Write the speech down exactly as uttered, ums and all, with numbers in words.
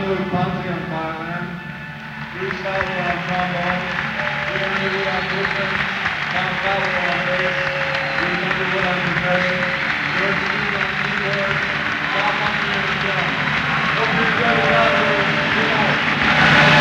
Lou Ponzi on violin, Bruce Howell on trombone, Jeremy Lee on business, Tom Fowler on bass,